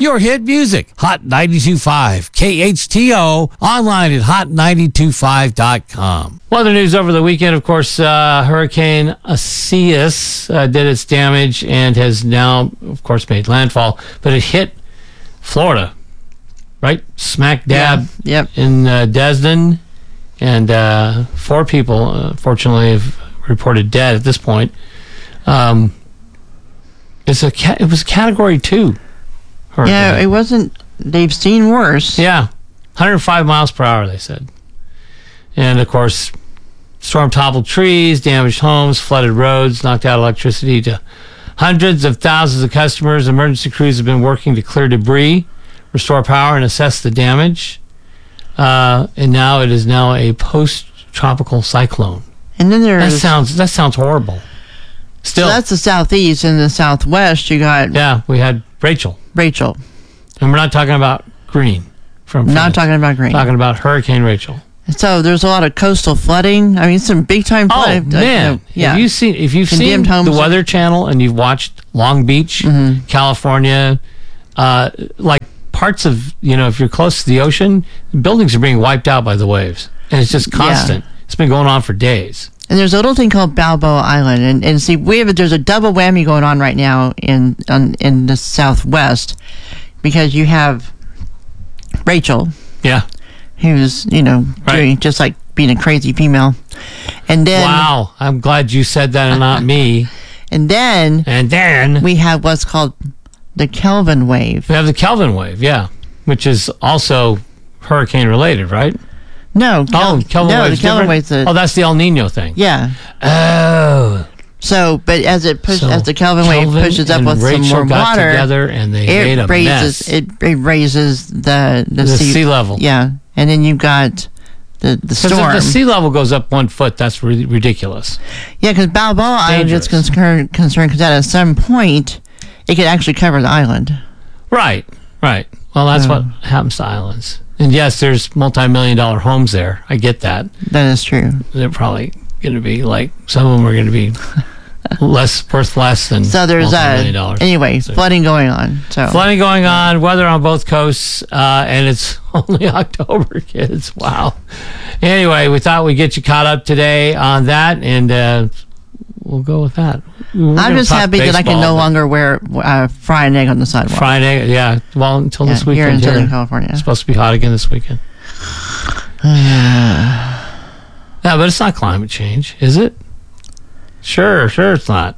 your hit music. Hot 92.5 KHTO, online at hot925.com. Weather news over the weekend, of course, Hurricane Isaias did its damage and has now, of course, made landfall. But it hit Florida, right? Smack dab in Destin. And 4 people, fortunately, have reported dead at this point. It was a Category 2 hurricane. Yeah, it wasn't. They've seen worse. Yeah, 105 miles per hour, they said. And, of course, storm toppled trees, damaged homes, flooded roads, knocked out electricity to hundreds of thousands of customers. Emergency crews have been working to clear debris, restore power, and assess the damage. And now it is a post-tropical cyclone. And then that sounds horrible. Still, so that's the southeast. In the southwest, you got we had Rachel, and we're not talking about Green from France. Not talking about Green. Talking about Hurricane Rachel. So there's a lot of coastal flooding. I mean, some big time flooding. Oh man, if you've seen the Weather Channel and you've watched Long Beach, California, like parts of, if you're close to the ocean, buildings are being wiped out by the waves, and it's just constant. It's been going on for days. And there's a little thing called Balboa Island, and see, there's a double whammy going on right now in the southwest, because you have Rachel, who's doing just like being a crazy female, and then wow, I'm glad you said that and not me. And then we have what's called the Kelvin wave. We have the Kelvin wave, which is also hurricane related, right? No. Kelvin the Kelvin wave's that's the El Nino thing. Yeah. Oh. So, but as the Kelvin wave pushes up with Rachel some more got water, together and they made a mess. It raises the sea level. Yeah, and then you've got the storm. If the sea level goes up 1 foot, that's ridiculous. Yeah, because Balboa Island is concerned because at some point it could actually cover the island. Right. Well, that's what happens to islands. And yes, there's multi-million-dollar homes there. I get that. That is true. They're probably going to be some of them are going to be worth less than multi-million dollars. Anyway, flooding going on. Flooding going on, weather on both coasts, and it's only October, kids. Wow. Anyway, we thought we'd get you caught up today on that, and we'll go with that. I'm just happy that I can no longer wear fried egg on the sidewalk. Fried egg, yeah. Well, until this weekend. Here in Southern California. It's supposed to be hot again this weekend. Yeah, but it's not climate change, is it? Sure it's not.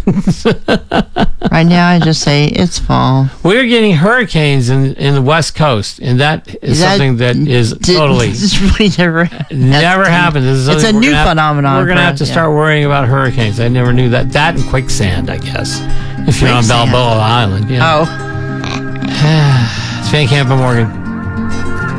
Right now, I just say it's fall. We're getting hurricanes in the West Coast, and that is something that is totally this really never happened. It's a new phenomenon. We're going to have to start worrying about hurricanes. I never knew that. That and quicksand, I guess, if you're on Balboa Island. Yeah. Oh. It's Van Camp and Morgan.